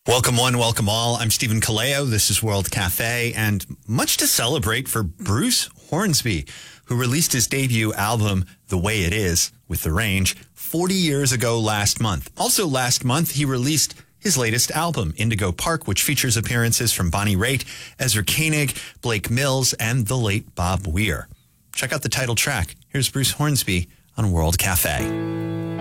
Welcome one, welcome all. I'm Stephen Kaleo. This is World Cafe, and much to celebrate for Bruce Hornsby, who released his debut album, The Way It Is, with The Range, 40 years ago last month. Also last month, he released his latest album, Indigo Park, which features appearances from Bonnie Raitt, Ezra Koenig, Blake Mills, and the late Bob Weir. Check out the title track. Here's Bruce Hornsby on World Cafe.